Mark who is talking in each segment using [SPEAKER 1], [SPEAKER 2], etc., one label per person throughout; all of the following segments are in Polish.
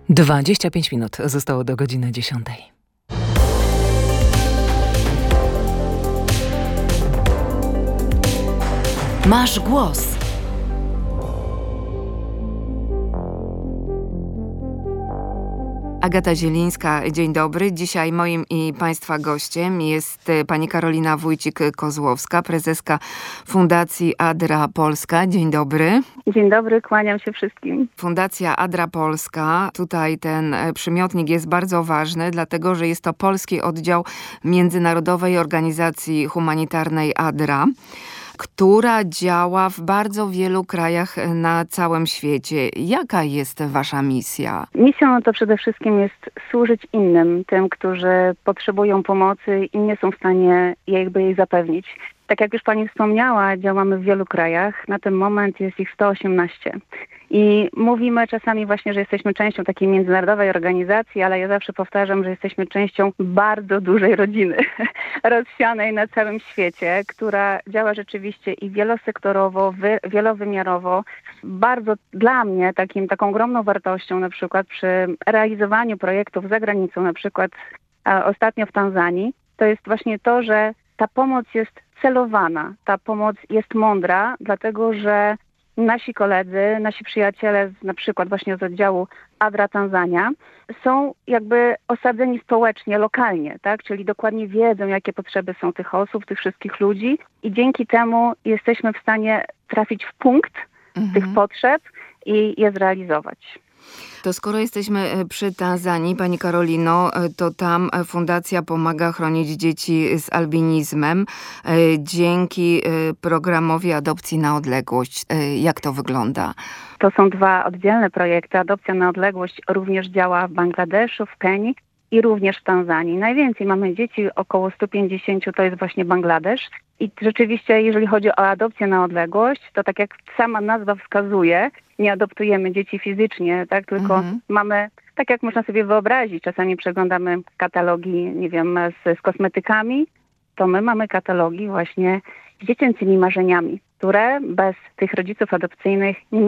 [SPEAKER 1] 25 minut zostało do godziny 10. Masz głos.
[SPEAKER 2] Agata Zielińska, dzień dobry. Dzisiaj moim i Państwa gościem jest pani Karolina Wójcik-Kozłowska, prezeska Fundacji ADRA Polska. Dzień dobry.
[SPEAKER 3] Dzień dobry, kłaniam się wszystkim.
[SPEAKER 2] Fundacja ADRA Polska, tutaj ten przymiotnik jest bardzo ważny, dlatego że jest to polski oddział Międzynarodowej Organizacji Humanitarnej ADRA, która działa w bardzo wielu krajach na całym świecie. Jaka jest wasza misja?
[SPEAKER 3] Misją to przede wszystkim jest służyć innym, tym, którzy potrzebują pomocy i nie są w stanie jej zapewnić. Tak jak już pani wspomniała, działamy w wielu krajach. Na ten moment jest ich 118. I mówimy czasami właśnie, że jesteśmy częścią takiej międzynarodowej organizacji, ale ja zawsze powtarzam, że jesteśmy częścią bardzo dużej rodziny, rozsianej na całym świecie, która działa rzeczywiście i wielosektorowo, wielowymiarowo. Bardzo dla mnie taką ogromną wartością na przykład przy realizowaniu projektów za granicą, na przykład ostatnio w Tanzanii, to jest właśnie to, że ta pomoc jest celowana, ta pomoc jest mądra, dlatego że nasi koledzy, nasi przyjaciele na przykład właśnie z oddziału ADRA Tanzania są jakby osadzeni społecznie, lokalnie, tak? Czyli dokładnie wiedzą, jakie potrzeby są tych osób, tych wszystkich ludzi i dzięki temu jesteśmy w stanie trafić w punkt tych potrzeb i je zrealizować.
[SPEAKER 2] To skoro jesteśmy przy Tanzanii, pani Karolino, to tam fundacja pomaga chronić dzieci z albinizmem dzięki programowi Adopcji na odległość. Jak to wygląda?
[SPEAKER 3] To są dwa oddzielne projekty. Adopcja na odległość również działa w Bangladeszu, w Kenii i również w Tanzanii. Najwięcej mamy dzieci, około 150 to jest właśnie Bangladesz. I rzeczywiście, jeżeli chodzi o adopcję na odległość, to tak jak sama nazwa wskazuje, nie adoptujemy dzieci fizycznie, tak? Tylko mamy, tak jak można sobie wyobrazić, czasami przeglądamy katalogi, nie wiem, z kosmetykami, to my mamy katalogi właśnie z dziecięcymi marzeniami, które bez tych rodziców adopcyjnych nie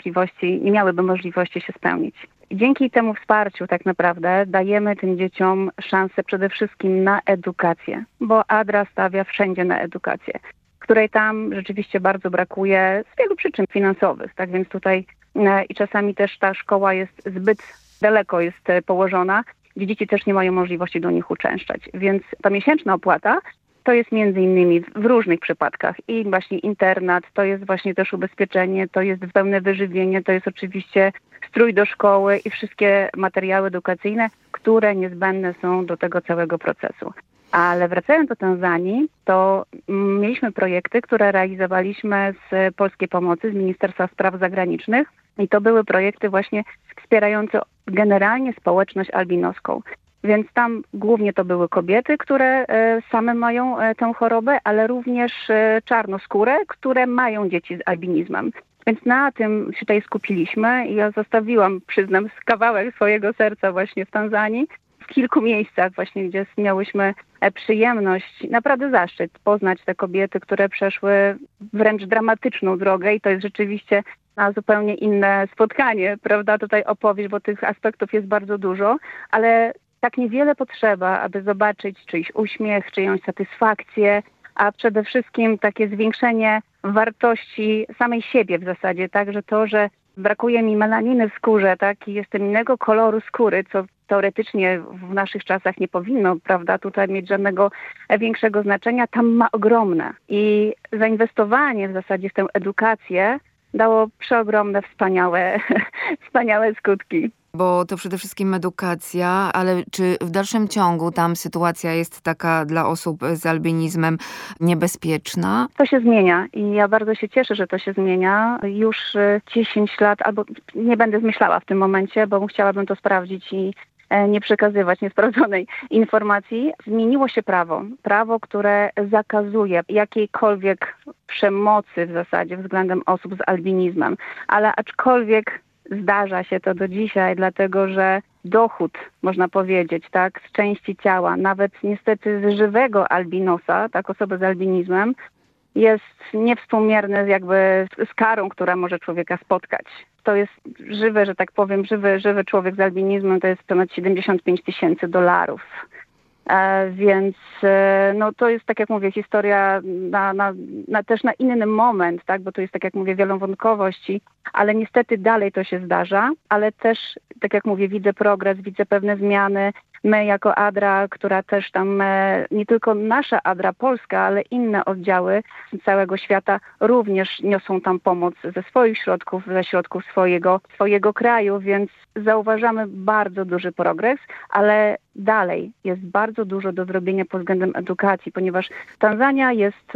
[SPEAKER 3] miałyby możliwości się spełnić. I dzięki temu wsparciu tak naprawdę dajemy tym dzieciom szansę przede wszystkim na edukację, bo ADRA stawia wszędzie na edukację, której tam rzeczywiście bardzo brakuje z wielu przyczyn finansowych. Tak więc tutaj i czasami też ta szkoła jest zbyt daleko jest położona, gdzie dzieci też nie mają możliwości do nich uczęszczać. Więc ta miesięczna opłata to jest między innymi w różnych przypadkach i właśnie internat, to jest właśnie też ubezpieczenie, to jest pełne wyżywienie, to jest oczywiście strój do szkoły i wszystkie materiały edukacyjne, które niezbędne są do tego całego procesu. Ale wracając do Tanzanii, to mieliśmy projekty, które realizowaliśmy z Polskiej Pomocy, z Ministerstwa Spraw Zagranicznych i to były projekty właśnie wspierające generalnie społeczność albinoską. Więc tam głównie to były kobiety, które same mają tę chorobę, ale również czarnoskóre, które mają dzieci z albinizmem. Więc na tym się tutaj skupiliśmy i ja zostawiłam, przyznam, kawałek swojego serca właśnie w Tanzanii, w kilku miejscach właśnie, gdzie miałyśmy przyjemność, naprawdę zaszczyt poznać te kobiety, które przeszły wręcz dramatyczną drogę i to jest rzeczywiście na zupełnie inne spotkanie, prawda, tutaj opowieść, bo tych aspektów jest bardzo dużo, ale tak niewiele potrzeba, aby zobaczyć czyjś uśmiech, czyjąś satysfakcję, a przede wszystkim takie zwiększenie wartości samej siebie w zasadzie, tak, że to, że brakuje mi melaniny w skórze, tak, i jestem innego koloru skóry, co teoretycznie w naszych czasach nie powinno, prawda, tutaj mieć żadnego większego znaczenia, tam ma ogromne. I zainwestowanie w zasadzie w tę edukację dało przeogromne, wspaniałe skutki.
[SPEAKER 2] Bo to przede wszystkim edukacja, ale czy w dalszym ciągu tam sytuacja jest taka dla osób z albinizmem niebezpieczna?
[SPEAKER 3] To się zmienia i ja bardzo się cieszę, że to się zmienia. Już 10 lat, albo nie będę zmyślała w tym momencie, bo chciałabym to sprawdzić i nie przekazywać niesprawdzonej informacji. Zmieniło się prawo. Prawo, które zakazuje jakiejkolwiek przemocy w zasadzie względem osób z albinizmem. Ale aczkolwiek zdarza się to do dzisiaj, dlatego że dochód, można powiedzieć, tak, z części ciała, nawet niestety z żywego albinosa, tak, osoby z albinizmem, jest niewspółmierny jakby z karą, która może człowieka spotkać. to jest żywy, że tak powiem, żywy człowiek z albinizmem, to jest ponad $75,000. Więc no to jest, tak jak mówię, historia też na inny moment, tak, bo to jest, tak jak mówię, wielowątkowość, ale niestety dalej to się zdarza, ale też, tak jak mówię, widzę progres, widzę pewne zmiany. My jako ADRA, która też tam, nie tylko nasza ADRA Polska, ale inne oddziały całego świata również niosą tam pomoc ze swoich środków, ze środków swojego kraju, więc zauważamy bardzo duży progres, ale dalej jest bardzo dużo do zrobienia pod względem edukacji, ponieważ Tanzania jest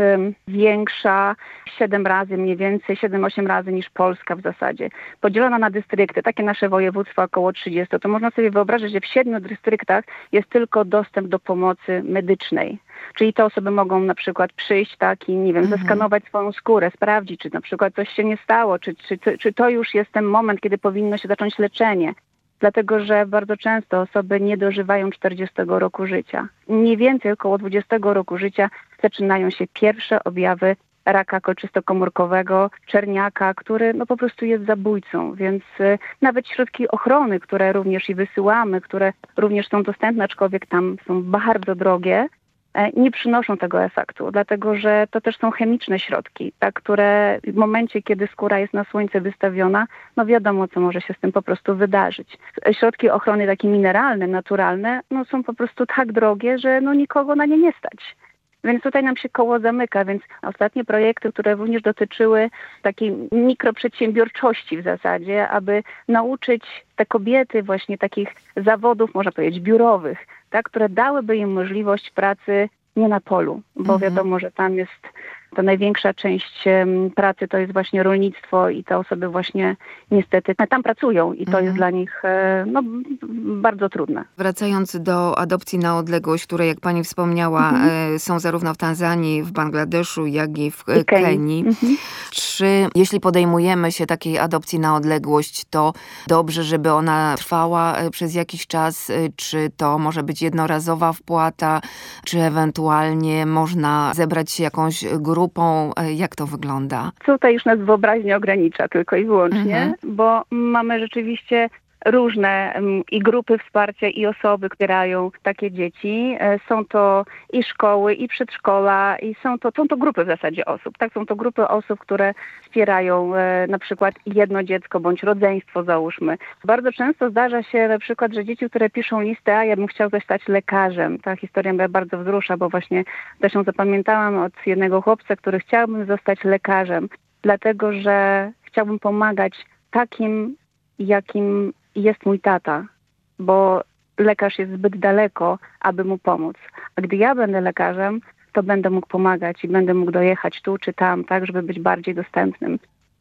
[SPEAKER 3] większa 7 razy mniej więcej, 7-8 razy niż Polska w zasadzie. Podzielona na dystrykty, takie nasze województwa około 30, to można sobie wyobrazić, że w 7 dystryktach jest tylko dostęp do pomocy medycznej. Czyli te osoby mogą na przykład przyjść tak i, nie wiem, zeskanować swoją skórę, sprawdzić, czy na przykład coś się nie stało, czy to już jest ten moment, kiedy powinno się zacząć leczenie. Dlatego, że bardzo często osoby nie dożywają 40 roku życia. Mniej więcej około 20 roku życia zaczynają się pierwsze objawy raka koczystokomórkowego, czerniaka, który no po prostu jest zabójcą. Więc nawet środki ochrony, które również i wysyłamy, które również są dostępne, aczkolwiek tam są bardzo drogie, nie przynoszą tego efektu, dlatego że to też są chemiczne środki, tak, które w momencie, kiedy skóra jest na słońce wystawiona, no wiadomo, co może się z tym po prostu wydarzyć. Środki ochrony takie mineralne, naturalne, no są po prostu tak drogie, że no nikogo na nie nie stać. Więc tutaj nam się koło zamyka, więc ostatnie projekty, które również dotyczyły takiej mikroprzedsiębiorczości w zasadzie, aby nauczyć te kobiety właśnie takich zawodów, można powiedzieć, biurowych, tak, które dałyby im możliwość pracy nie na polu, bo wiadomo, że tam jest ta największa część pracy, to jest właśnie rolnictwo i te osoby właśnie niestety tam pracują i to jest dla nich no, bardzo trudne.
[SPEAKER 2] Wracając do adopcji na odległość, które, jak pani wspomniała, są zarówno w Tanzanii, w Bangladeszu, jak i w Kenii. Czy jeśli podejmujemy się takiej adopcji na odległość, to dobrze, żeby ona trwała przez jakiś czas? Czy to może być jednorazowa wpłata? Czy ewentualnie można zebrać się jakąś grupą? Jak to wygląda?
[SPEAKER 3] Tutaj już nas wyobraźnia ogranicza tylko i wyłącznie, bo mamy rzeczywiście różne i grupy wsparcia, i osoby wspierają takie dzieci. Są to i szkoły, i przedszkola, i są to grupy w zasadzie osób. Tak, są to grupy osób, które wspierają na przykład jedno dziecko bądź rodzeństwo, załóżmy. Bardzo często zdarza się na przykład, że dzieci, które piszą listę, a ja bym chciał zostać lekarzem. Ta historia mnie bardzo wzrusza, bo właśnie też ją zapamiętałam od jednego chłopca, który chciałbym zostać lekarzem, dlatego że chciałbym pomagać takim, jakim jest mój tata, bo lekarz jest zbyt daleko, aby mu pomóc. A gdy ja będę lekarzem, to będę mógł pomagać i będę mógł dojechać tu czy tam, tak, żeby być bardziej dostępnym.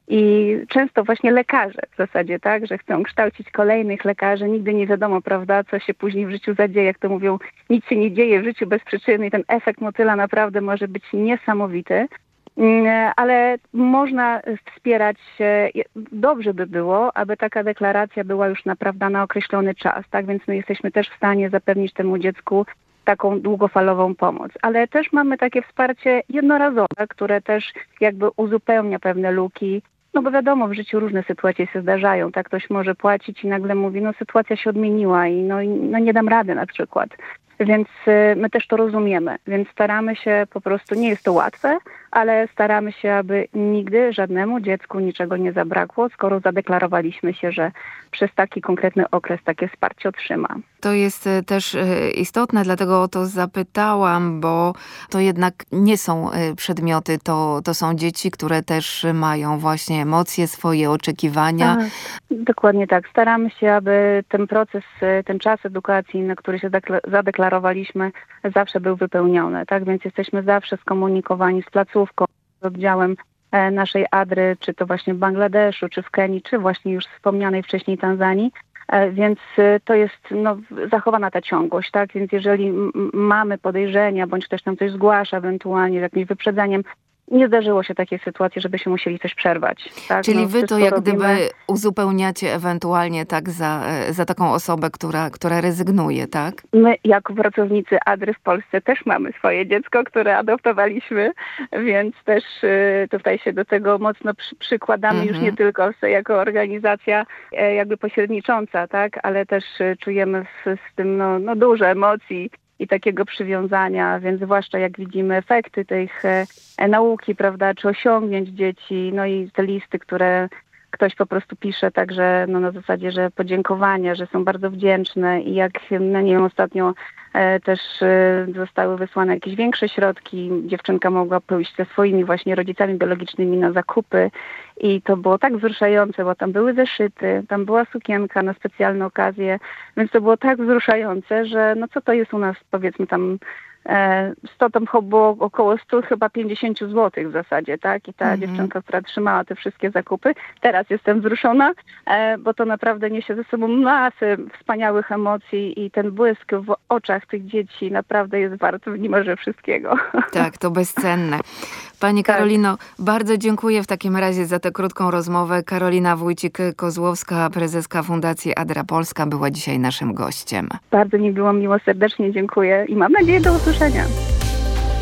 [SPEAKER 3] I często właśnie lekarze w zasadzie, tak, że chcą kształcić kolejnych lekarzy. Nigdy nie wiadomo, prawda, co się później w życiu zadzieje. Jak to mówią, nic się nie dzieje w życiu bez przyczyny i ten efekt motyla naprawdę może być niesamowity. Ale można wspierać, dobrze by było, aby taka deklaracja była już naprawdę na określony czas, tak? Więc my jesteśmy też w stanie zapewnić temu dziecku taką długofalową pomoc. Ale też mamy takie wsparcie jednorazowe, które też jakby uzupełnia pewne luki. No bo wiadomo, w życiu różne sytuacje się zdarzają, tak? Ktoś może płacić i nagle mówi, no sytuacja się odmieniła i no nie dam rady na przykład. Więc my też to rozumiemy, więc staramy się po prostu, nie jest to łatwe, ale staramy się, aby nigdy żadnemu dziecku niczego nie zabrakło, skoro zadeklarowaliśmy się, że przez taki konkretny okres takie wsparcie otrzyma.
[SPEAKER 2] To jest też istotne, dlatego o to zapytałam, bo to jednak nie są przedmioty, to są dzieci, które też mają właśnie emocje, swoje oczekiwania.
[SPEAKER 3] Tak, dokładnie tak. Staramy się, aby ten proces, ten czas edukacji, na który się zadeklarowaliśmy, zawsze był wypełniony. Tak więc jesteśmy zawsze skomunikowani z placówką, z oddziałem naszej ADRy, czy to właśnie w Bangladeszu, czy w Kenii, czy właśnie już wspomnianej wcześniej Tanzanii. Więc to jest zachowana ta ciągłość, tak? Więc jeżeli mamy podejrzenia, bądź ktoś nam coś zgłasza ewentualnie z jakimś wyprzedzeniem, nie zdarzyło się takiej sytuacji, żeby się musieli coś przerwać. Tak?
[SPEAKER 2] Czyli wy to
[SPEAKER 3] wszystko
[SPEAKER 2] jak
[SPEAKER 3] robimy.
[SPEAKER 2] gdyby uzupełniacie ewentualnie tak za taką osobę, która rezygnuje, tak?
[SPEAKER 3] My jako pracownicy Adry w Polsce też mamy swoje dziecko, które adoptowaliśmy, więc też tutaj się do tego mocno przykładamy już nie tylko jako organizacja jakby pośrednicząca, tak, ale też czujemy z tym dużo emocji i takiego przywiązania, więc zwłaszcza jak widzimy efekty tych nauki, prawda, czy osiągnięć dzieci, no i te listy, które ktoś po prostu pisze także na zasadzie, że podziękowania, że są bardzo wdzięczne i jak, nie wiem, ostatnio też zostały wysłane jakieś większe środki. Dziewczynka mogła pójść ze swoimi właśnie rodzicami biologicznymi na zakupy i to było tak wzruszające, bo tam były zeszyty, tam była sukienka na specjalne okazje, więc to było tak wzruszające, że co to jest u nas, powiedzmy tam 100, tam było około 100, chyba 50 zł w zasadzie, tak? I ta dziewczynka, która trzymała te wszystkie zakupy, teraz jestem wzruszona, bo to naprawdę niesie ze sobą masę wspaniałych emocji i ten błysk w oczach tych dzieci naprawdę jest wart niemalże wszystkiego.
[SPEAKER 2] Tak, to bezcenne. Pani Karolino, bardzo dziękuję w takim razie za tę krótką rozmowę. Karolina Wójcik-Kozłowska, prezeska Fundacji Adra Polska, była dzisiaj naszym gościem.
[SPEAKER 3] Bardzo mi było miło, serdecznie dziękuję i mam nadzieję do usłyszenia.